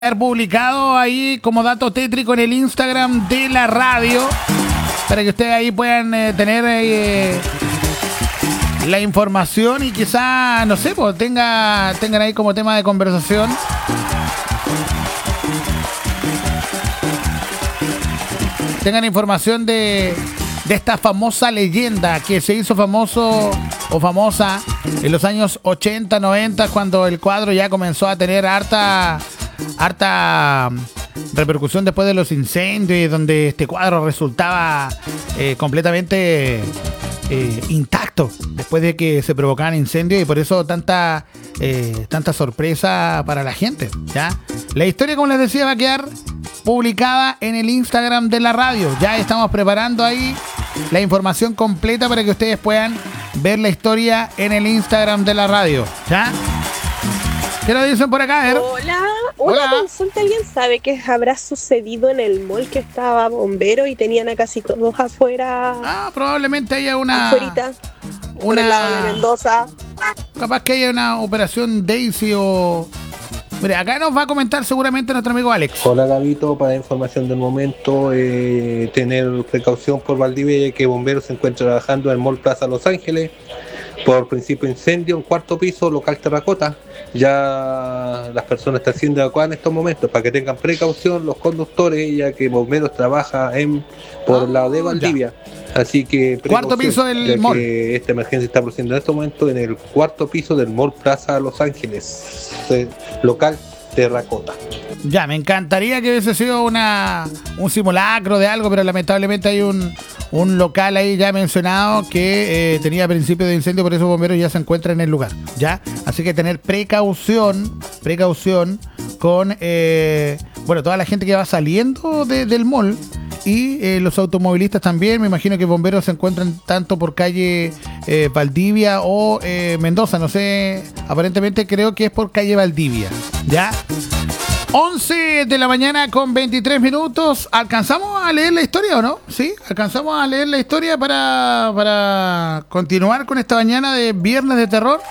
Publicado ahí como dato tétrico en el Instagram de la radio para que ustedes ahí puedan tener la información y quizá, no sé, pues tengan ahí como tema de conversación. Tengan información de esta famosa leyenda que se hizo famoso o famosa en los años 80, 90, cuando el cuadro ya comenzó a tener harta repercusión después de los incendios, donde este cuadro resultaba completamente intacto después de que se provocaban incendios, y por eso tanta sorpresa para la gente, ¿ya? La historia, como les decía, va a quedar publicada en el Instagram de la radio. Ya estamos preparando ahí la información completa para que ustedes puedan ver la historia en el Instagram de la radio, ¿ya? ¿Qué lo dicen por acá? Hola. Una consulta, ¿alguien sabe qué habrá sucedido en el mall que estaba bombero y tenían a casi todos afuera? Probablemente haya una... Afuerita, por el lado de Mendoza. Capaz que haya una operación Daisy o... Mire, acá nos va a comentar seguramente nuestro amigo Alex. Hola Gabito, para información del momento, tener precaución por Valdivia, ya que bomberos se encuentran trabajando en el Mall Plaza Los Ángeles por principio de incendio en cuarto piso, local Terracota. Ya las personas están siendo evacuadas en estos momentos, para que tengan precaución los conductores, ya que bomberos trabaja por el lado de Valdivia. Ya. Así que cuarto piso del mall. Que esta emergencia está produciendo en este momento en el cuarto piso del Mall Plaza Los Ángeles, local Terracota. Ya, me encantaría que hubiese sido un simulacro de algo, pero lamentablemente hay un local ahí ya mencionado que tenía principio de incendio, por eso bomberos ya se encuentran en el lugar, ¿ya? Así que tener precaución con toda la gente que va saliendo del mall y los automovilistas también. Me imagino que bomberos se encuentran tanto por calle Valdivia o Mendoza, no sé, aparentemente creo que es por calle Valdivia, ¿ya? 11 de la mañana con 23 minutos. ¿Alcanzamos a leer la historia o no? ¿Sí? ¿Alcanzamos a leer la historia para continuar con esta mañana de Viernes de Terror?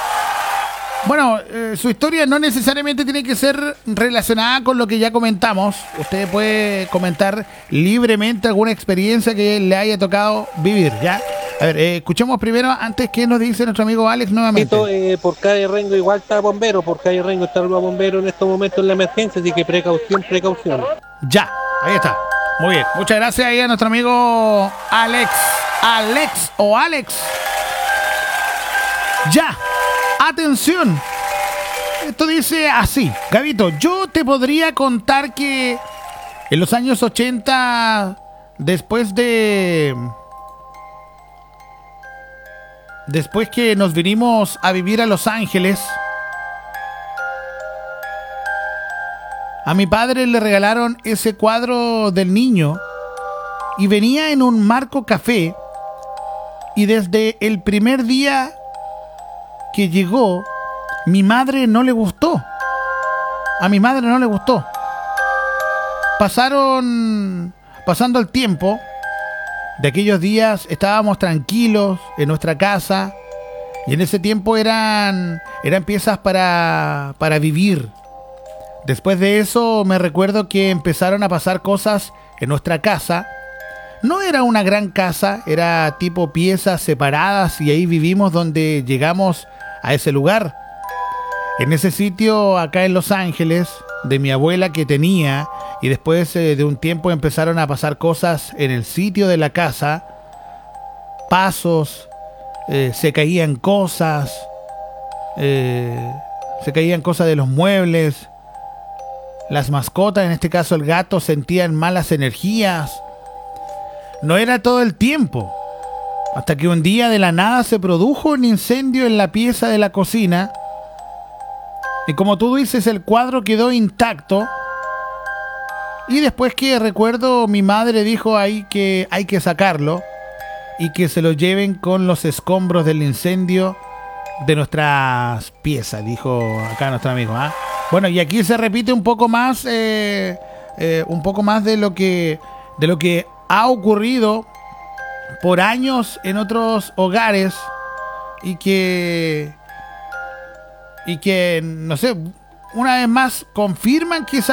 Bueno, su historia no necesariamente tiene que ser relacionada con lo que ya comentamos. Usted puede comentar libremente alguna experiencia que le haya tocado vivir, ¿ya? A ver, escuchemos primero, antes, qué nos dice nuestro amigo Alex nuevamente. Por calle Rengo igual está bombero, por calle Rengo está el bombero en estos momentos en la emergencia, así que precaución. Ya, ahí está. Muy bien, muchas gracias ahí a nuestro amigo Alex. Ya, atención. Esto dice así: Gabito, yo te podría contar que en los años 80, después que nos vinimos a vivir a Los Ángeles, a mi padre le regalaron ese cuadro del niño y venía en un marco café, y desde el primer día que llegó, mi madre no le gustó. A mi madre no le gustó. Pasando el tiempo de aquellos días, estábamos tranquilos en nuestra casa, y en ese tiempo eran piezas para vivir. Después de eso me recuerdo que empezaron a pasar cosas en nuestra casa. No era una gran casa, era tipo piezas separadas, y ahí vivimos donde llegamos a ese lugar. En ese sitio acá en Los Ángeles, de mi abuela que tenía, y después de un tiempo empezaron a pasar cosas en el sitio de la casa, pasos, se caían cosas de los muebles, las mascotas, en este caso el gato, sentían malas energías. No era todo el tiempo, hasta que un día de la nada se produjo un incendio en la pieza de la cocina, y como tú dices, el cuadro quedó intacto. Y después, que recuerdo, mi madre dijo ahí que hay que sacarlo y que se lo lleven con los escombros del incendio de nuestras piezas, dijo acá nuestro amigo, ¿ah? Bueno, y aquí se repite un poco más de lo que ha ocurrido por años en otros hogares, y que no sé, una vez más confirman que